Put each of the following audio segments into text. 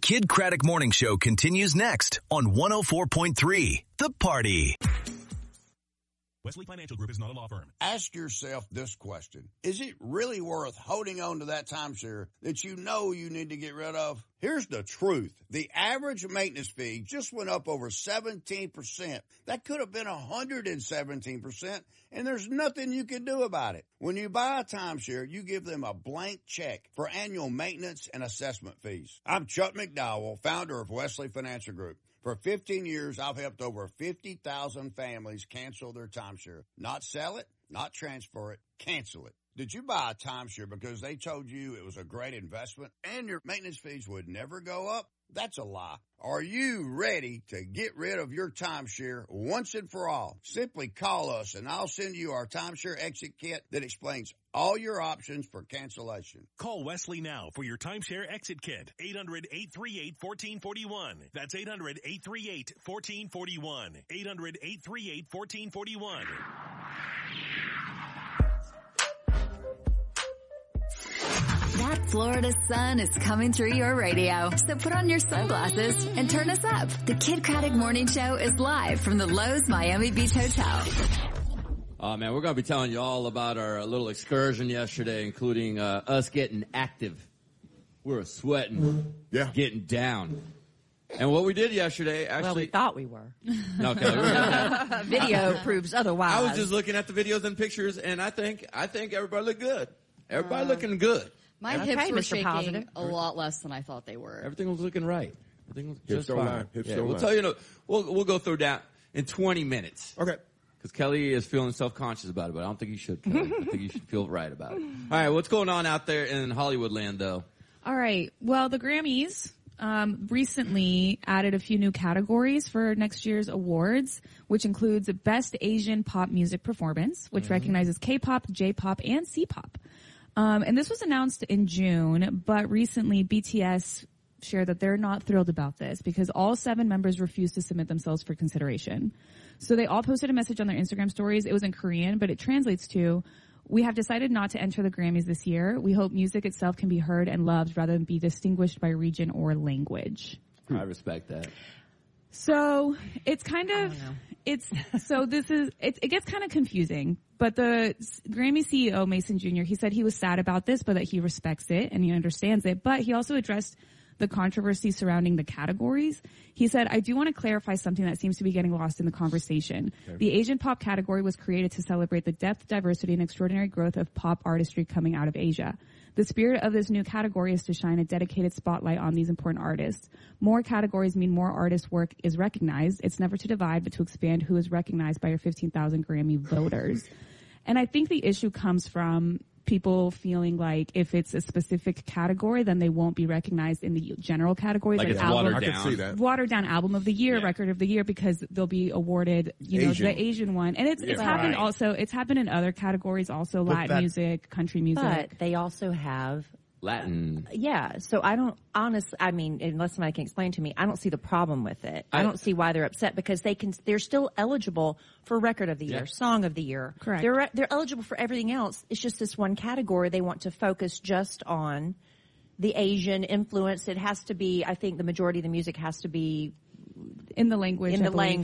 Kid Craddock Morning Show continues next on 104.3 The Party. Wesley Financial Group is not a law firm. Ask yourself this question. Is it really worth holding on to that timeshare that you know you need to get rid of? Here's the truth. The average maintenance fee just went up over 17%. That could have been 117%, and there's nothing you can do about it. When you buy a timeshare, you give them a blank check for annual maintenance and assessment fees. I'm Chuck McDowell, founder of Wesley Financial Group. For 15 years, I've helped over 50,000 families cancel their timeshare. Not sell it, not transfer it, cancel it. Did you buy a timeshare because they told you it was a great investment and your maintenance fees would never go up? That's a lie. Are you ready to get rid of your timeshare once and for all? Simply call us and I'll send you our timeshare exit kit that explains all your options for cancellation. Call Wesley now for your timeshare exit kit. 800-838-1441. That's 800-838-1441. 800-838-1441. That Florida sun is coming through your radio, so put on your sunglasses and turn us up. The Kid Craddock Morning Show is live from the Lowe's Miami Beach Hotel. Oh, man, we're going to be telling you all about our little excursion yesterday, including us getting active. We were sweating, getting down. And what we did yesterday, actually... Well, we thought we were. Okay. Video proves otherwise. I was just looking at the videos and pictures, and I think everybody looked good. Everybody looking good. My hips were shaking a lot less than I thought they were. Everything was looking right. Everything was just don't fine. lie. Hips Yeah, don't we'll lie. tell you. We'll go through that in 20 minutes. Okay. Because Kelly is feeling self-conscious about it, but I don't think you should, Kelly. I think you should feel right about it. All right, what's going on out there in Hollywood land, though? All right. Well, the Grammys recently added a few new categories for next year's awards, which includes Best Asian Pop Music Performance, which recognizes K-pop, J-pop, and C-pop. And this was announced in June, but recently BTS shared that they're not thrilled about this because all 7 members refused to submit themselves for consideration. So they all posted a message on their Instagram stories. It was in Korean, but it translates to, "We have decided not to enter the Grammys this year. We hope music itself can be heard and loved rather than be distinguished by region or language." I respect that. So it's kind of, it gets kind of confusing, but the Grammy CEO, Mason Jr., he said he was sad about this, but that he respects it and he understands it, but he also addressed the controversy surrounding the categories. He said, "I do want to clarify something that seems to be getting lost in the conversation. Okay. The Asian pop category was created to celebrate the depth, diversity, and extraordinary growth of pop artistry coming out of Asia. The spirit of this new category is to shine a dedicated spotlight on these important artists. More categories mean more artists' work is recognized. It's never to divide, but to expand who is recognized by your 15,000 Grammy voters." And I think the issue comes from people feeling like if it's a specific category, then they won't be recognized in the general categories. Like it's album, watered down. I can see that. Watered down album of the year, record of the year, because they'll be awarded, the Asian one. And it's happened also, it's happened in other categories also, Latin music, country music. But they also have Latin. Yeah, so I don't, honestly, I mean, unless somebody can explain to me, I don't see the problem with it. I don't see why they're upset because they're still eligible for record of the year, song of the year. Correct. They're eligible for everything else. It's just this one category. They want to focus just on the Asian influence. It has to be, I think the majority of the music has to be in the language.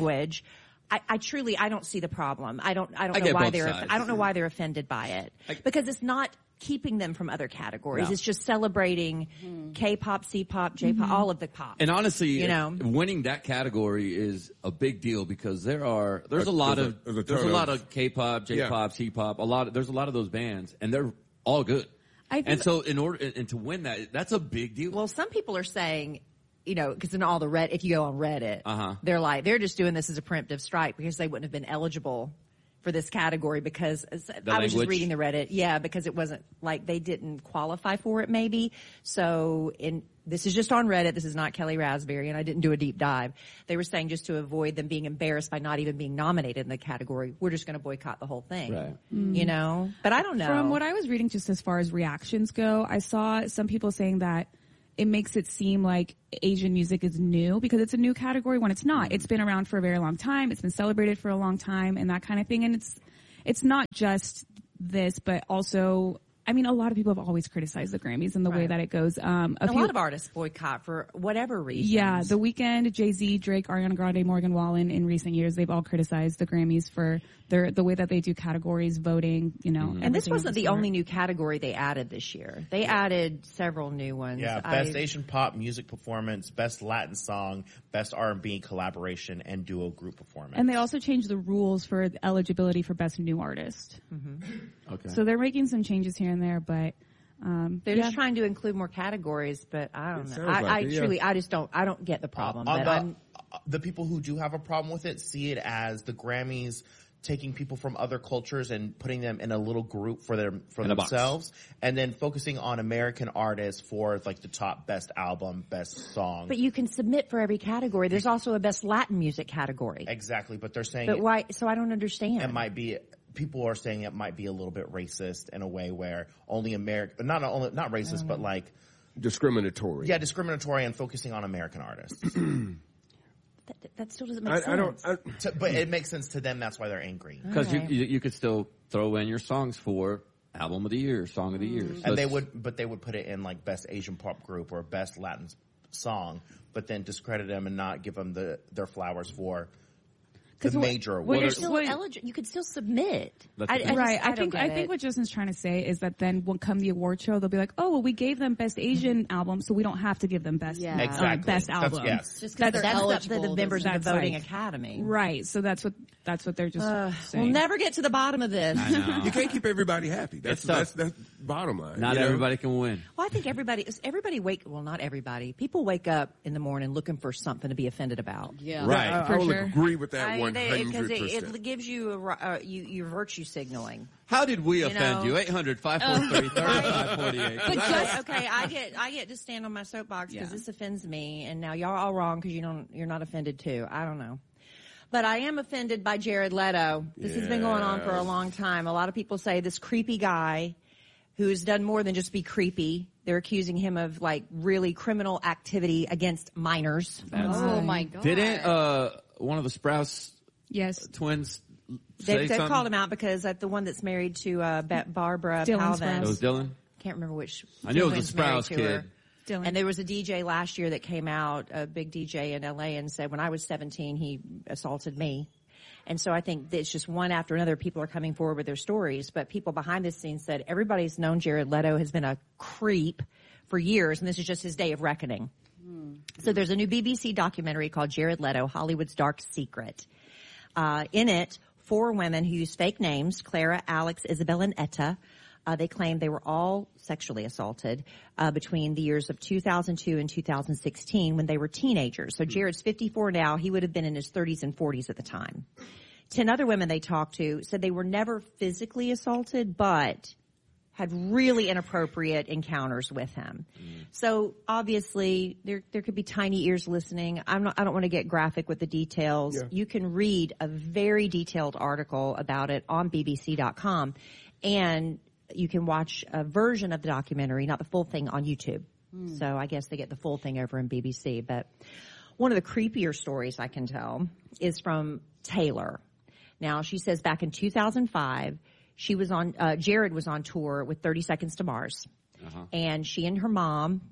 I truly, I don't see the problem. I don't know why they're offended by it. Because it's not keeping them from other categories. No. It's just celebrating K-pop, C-pop, J-pop, all of the pop. And honestly, winning that category is a big deal because there's a lot of K-pop, J-pop, C-pop, there's a lot of those bands and they're all good. And so to win that, that's a big deal. Well, some people are saying, because in all the if you go on Reddit, they're just doing this as a preemptive strike because they wouldn't have been eligible for this category because I was just reading the Reddit. Because it wasn't like they didn't qualify for it maybe. So this is just on Reddit. This is not Kelly Raspberry and I didn't do a deep dive. They were saying just to avoid them being embarrassed by not even being nominated in the category, we're just going to boycott the whole thing. Right. But I don't know. From what I was reading just as far as reactions go, I saw some people saying that it makes it seem like Asian music is new because it's a new category when it's not. It's been around for a very long time. It's been celebrated for a long time and that kind of thing. And it's not just this, but also, I mean, a lot of people have always criticized the Grammys and the way that it goes. A lot of artists boycott for whatever reason. Yeah, The Weeknd, Jay-Z, Drake, Ariana Grande, Morgan Wallen, in recent years, they've all criticized the Grammys for the way that they do categories, voting, you know. And this wasn't the only new category they added this year. They added several new ones. Yeah, Best Asian Pop Music Performance, Best Latin Song, Best R&B Collaboration, and Duo Group Performance. And they also changed the rules for eligibility for Best New Artist. Okay. So they're making some changes here and there, but they're just trying to include more categories, but I don't know. I don't get the problem. The people who do have a problem with it see it as the Grammys taking people from other cultures and putting them in a little group for themselves, and then focusing on American artists for like the top best album, best song. But you can submit for every category. There's also a best Latin music category. Exactly, but they're saying. But why? So I don't understand. It might be. People are saying it might be a little bit racist in a way where only not racist, but like discriminatory. Yeah, discriminatory and focusing on American artists. That still doesn't make sense. But it makes sense to them. That's why they're angry. Because you could still throw in your songs for Album of the Year, Song of the Year. So and they would put it in like Best Asian Pop Group or Best Latin Song, but then discredit them and not give them their flowers for the major awards. Well, you're still eligible. You could still submit. I think what Justin's trying to say is that then when come the award show, they'll be like, oh, well, we gave them Best Asian Album, so we don't have to give them Best Best Album. Just because they're eligible, the members of the voting academy. Right. So that's what they're just saying. We'll never get to the bottom of this. I know. You can't keep everybody happy. That's bottom line. Not everybody can win. Well, I think not everybody. People wake up in the morning looking for something to be offended about. Yeah. Right. I will agree with that 100%. Because it gives you you're virtue signaling. How did we offend you? 800-543-3548. Okay, I get to stand on my soapbox because this offends me, and now y'all are all wrong because you're not offended too. I don't know. But I am offended by Jared Leto. This has been going on for a long time. A lot of people say this creepy guy who's done more than just be creepy. They're accusing him of like really criminal activity against minors. Oh my God. Didn't one of the Sprouse twins They've called him out because the one that's married to Barbara Palvin. It was Dylan? Can't remember which. I knew it was a Sprouse kid. Dylan. And there was a DJ last year that came out, a big DJ in LA, and said when I was 17, he assaulted me. And so I think it's just one after another. People are coming forward with their stories, but people behind the scenes said everybody's known Jared Leto has been a creep for years, and this is just his day of reckoning. So there's a new BBC documentary called Jared Leto, Hollywood's Dark Secret. In it, 4 women who use fake names, Clara, Alex, Isabel, and Etta, they claim they were all sexually assaulted between the years of 2002 and 2016 when they were teenagers. So Jared's 54 now. He would have been in his 30s and 40s at the time. 10 other women they talked to said they were never physically assaulted, but had really inappropriate encounters with him. So obviously there could be tiny ears listening. I don't want to get graphic with the details. Yeah. You can read a very detailed article about it on BBC.com, and you can watch a version of the documentary, not the full thing, on YouTube. So I guess they get the full thing over in BBC. But one of the creepier stories I can tell is from Taylor. Now, she says back in 2005, Jared was on tour with 30 Seconds to Mars. And she and her mom,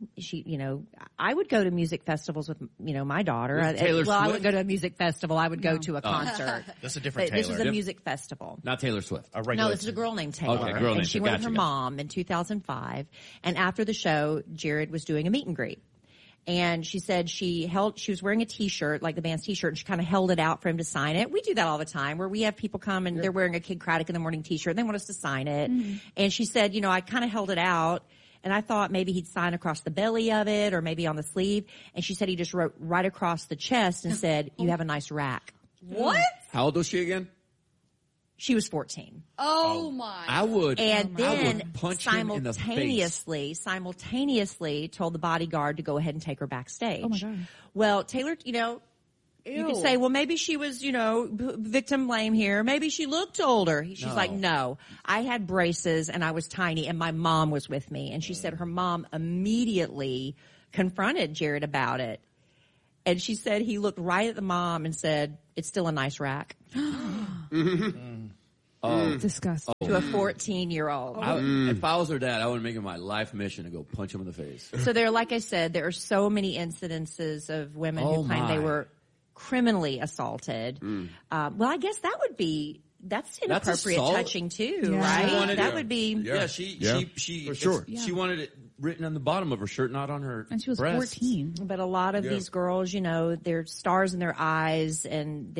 I would go to music festivals with, my daughter. I wouldn't go to a music festival. I would go to a concert. That's a different Taylor. This is a music festival. Not Taylor Swift. No, this is a girl named Taylor. Okay, and she went with her mom in 2005. And after the show, Jared was doing a meet and greet. And she said she was wearing a t-shirt, like the band's t-shirt, and she kind of held it out for him to sign it. We do that all the time where we have people come and they're wearing a Kid Craddock in the Morning t-shirt and they want us to sign it. And she said, I kind of held it out and I thought maybe he'd sign across the belly of it or maybe on the sleeve. And she said he just wrote right across the chest and said, "You have a nice rack." What? How old was she again? She was 14. Oh my. I would punch him in the face. Simultaneously told the bodyguard to go ahead and take her backstage. Oh my God. Well, Taylor, you could say, well, maybe she was, victim blame here. Maybe she looked older. She's like, no, I had braces and I was tiny and my mom was with me. And she said her mom immediately confronted Jared about it. And she said he looked right at the mom and said, "It's still a nice rack." Disgusting. To a 14-year-old. If I was her dad, I would make it my life mission to go punch him in the face. So like I said, there are so many incidences of women who claim they were criminally assaulted. Well, I guess that's inappropriate touching too, right? That would be. Yeah, she for sure. She wanted it written on the bottom of her shirt, not on her. And she was breasts. 14. But a lot of these girls, they're stars in their eyes, and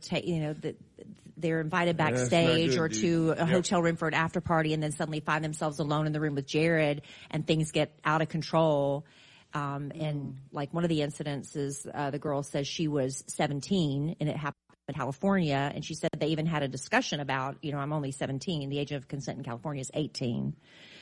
they're invited backstage or to a hotel room for an after party, and then suddenly find themselves alone in the room with Jared, and things get out of control. And like one of the incidents is the girl says she was 17 and it happened in California, and she said they even had a discussion about, I'm only 17. The age of consent in California is 18.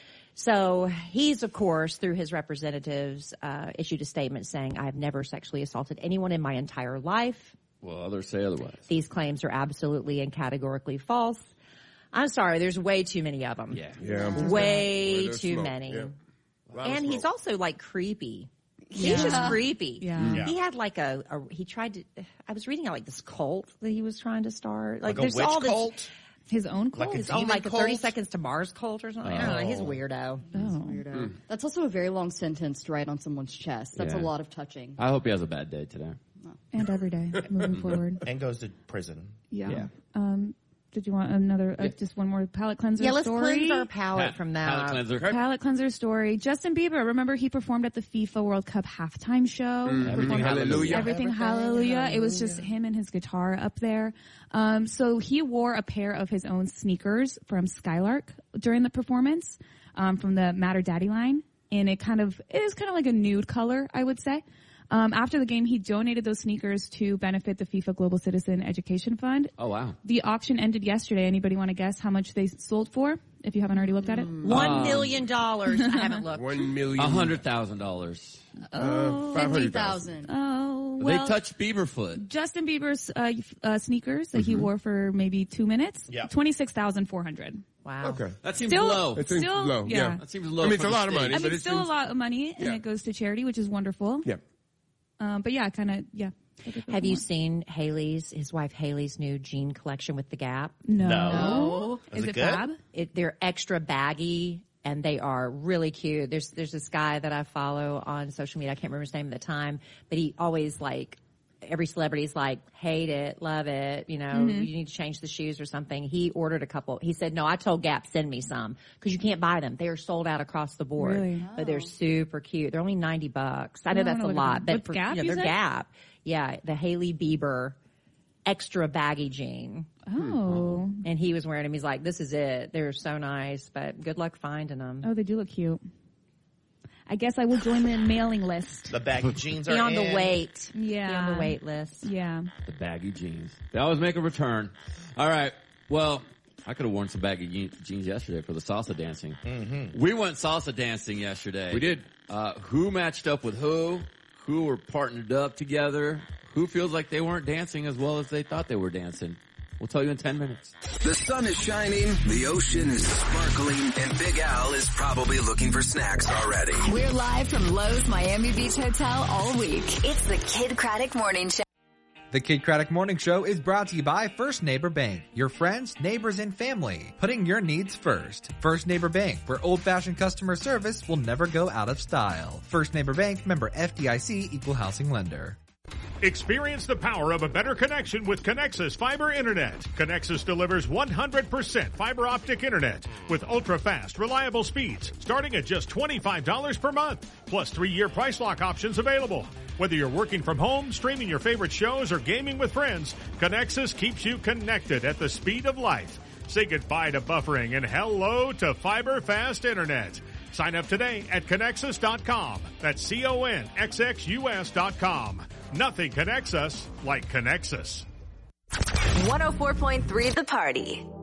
So he's, of course, through his representatives, issued a statement saying, "I have never sexually assaulted anyone in my entire life." Well, others say otherwise. These claims are absolutely and categorically false. I'm sorry, there's way too many of them. Yeah. Way too many. Yeah. And he's also creepy. He's just creepy. Yeah. He had he tried to, I was reading this cult that he was trying to start. Like there's a witch all this, cult? His own cult? His own, a 30 Seconds to Mars cult or something. I don't know. He's a weirdo. Weirdo. That's also a very long sentence to write on someone's chest. That's a lot of touching. I hope he has a bad day today. And every day, moving forward. And goes to prison. Yeah. Did you want another, just one more palate cleanser story? Yeah, let's cleanse our palate from that. Palate cleanser. Palate cleanser story. Justin Bieber, remember he performed at the FIFA World Cup halftime show? Everything Hallelujah. Everything Hallelujah. It was just him and his guitar up there. So he wore a pair of his own sneakers from Skylark during the performance, from the Matter Daddy line. And it is kind of like a nude color, I would say. After the game, he donated those sneakers to benefit the FIFA Global Citizen Education Fund. Oh, wow. The auction ended yesterday. Anybody want to guess how much they sold for, if you haven't already looked at it? $1 million. I haven't looked. $1 million. $100,000. $50,000. Oh, well. They touched Bieberfoot. Justin Bieber's sneakers that he wore for maybe 2 minutes. Yeah. $26,400. Wow. Okay. That seems low. It seems low. Yeah. That seems low. It's a lot of money. But it's still a lot of money, and it goes to charity, which is wonderful. Yeah. But yeah, Have you seen his wife Haley's new jean collection with the Gap? No. Is it good? Fab? They're extra baggy, and they are really cute. There's this guy that I follow on social media. I can't remember his name at the time, but he always every celebrity's hate it, love it, you need to change the shoes or something. He ordered a couple. He said, no, I told Gap, send me some, because you can't buy them. They are sold out across the board. Really? But they're super cute. They're only $90. I know that's a lot, but for Gap, they're Gap. Yeah, the Hailey Bieber extra baggy jean. Oh. And he was wearing them. He's like, this is it. They're so nice, but good luck finding them. Oh, they do look cute. I guess I will join the mailing list. The baggy jeans are Be on the wait. Yeah. Be on the wait list. Yeah. The baggy jeans. They always make a return. All right. Well, I could have worn some baggy jeans yesterday for the salsa dancing. Mm-hmm. We went salsa dancing yesterday. We did. Who matched up with who? Who were partnered up together? Who feels like they weren't dancing as well as they thought they were dancing? We'll tell you in 10 minutes. The sun is shining, the ocean is sparkling, and Big Al is probably looking for snacks already. We're live from Lowe's Miami Beach Hotel all week. It's the Kid Craddock Morning Show. The Kid Craddock Morning Show is brought to you by First Neighbor Bank. Your friends, neighbors, and family. Putting your needs first. First Neighbor Bank, where old-fashioned customer service will never go out of style. First Neighbor Bank, member FDIC, equal housing lender. Experience the power of a better connection with Connexus Fiber Internet. Connexus delivers 100% fiber optic internet with ultra-fast, reliable speeds starting at just $25 per month, plus 3-year price lock options available. Whether you're working from home, streaming your favorite shows, or gaming with friends, Connexus keeps you connected at the speed of life. Say goodbye to buffering and hello to fiber fast internet. Sign up today at Connexus.com. That's CONXXUS.com. Nothing connects us like Connexus. 104.3 The Party.